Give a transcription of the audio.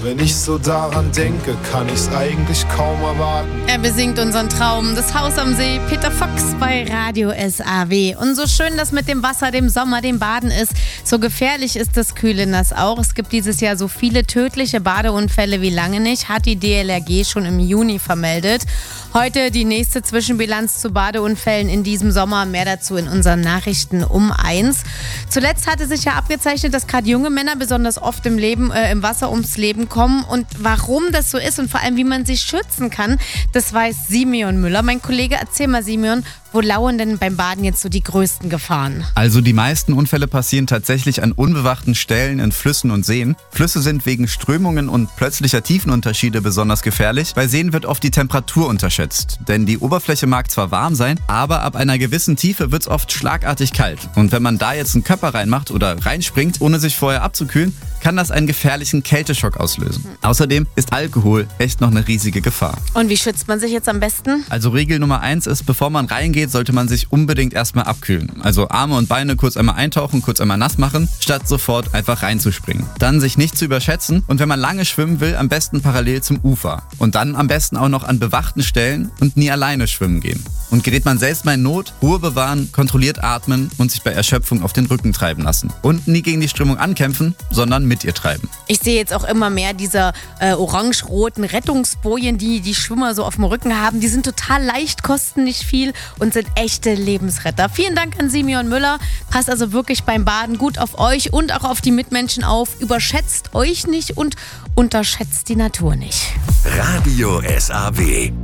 Wenn ich so daran denke, kann ich's eigentlich kaum erwarten. Er besingt unseren Traum, das Haus am See, Peter Fox bei Radio SAW. Und so schön das mit dem Wasser, dem Sommer, dem Baden ist, so gefährlich ist das Kühlennass auch. Es gibt dieses Jahr so viele tödliche Badeunfälle wie lange nicht, hat die DLRG schon im Juni vermeldet. Heute die nächste Zwischenbilanz zu Badeunfällen in diesem Sommer. Mehr dazu in unseren Nachrichten um 1. Zuletzt hatte sich ja abgezeichnet, dass gerade junge Männer besonders oft im Wasser ums Leben kommen. Und warum das so ist und vor allem, wie man sich schützen kann, das weiß Simeon Müller. Mein Kollege, erzähl mal, Simeon, wo lauern denn beim Baden jetzt so die größten Gefahren? Also die meisten Unfälle passieren tatsächlich an unbewachten Stellen in Flüssen und Seen. Flüsse sind wegen Strömungen und plötzlicher Tiefenunterschiede besonders gefährlich. Bei Seen wird oft die Temperatur unterschätzt. Denn die Oberfläche mag zwar warm sein, aber ab einer gewissen Tiefe wird es oft schlagartig kalt. Und wenn man da jetzt einen Körper reinmacht oder reinspringt, ohne sich vorher abzukühlen, kann das einen gefährlichen Kälteschock auslösen. Außerdem ist Alkohol echt noch eine riesige Gefahr. Und wie schützt man sich jetzt am besten? Also Regel Nummer 1 ist, bevor man reingeht, sollte man sich unbedingt erstmal abkühlen. Also Arme und Beine kurz einmal eintauchen, kurz einmal nass machen, statt sofort einfach reinzuspringen. Dann sich nicht zu überschätzen und wenn man lange schwimmen will, am besten parallel zum Ufer. Und dann am besten auch noch an bewachten Stellen und nie alleine schwimmen gehen. Und gerät man selbst mal in Not, Ruhe bewahren, kontrolliert atmen und sich bei Erschöpfung auf den Rücken treiben lassen. Und nie gegen die Strömung ankämpfen, sondern mit ihr treiben. Ich sehe jetzt auch immer mehr dieser orange-roten Rettungsbojen, die Schwimmer so auf dem Rücken haben. Die sind total leicht, kosten nicht viel und sind echte Lebensretter. Vielen Dank an Simeon Müller. Passt also wirklich beim Baden gut auf euch und auch auf die Mitmenschen auf. Überschätzt euch nicht und unterschätzt die Natur nicht. Radio SAW.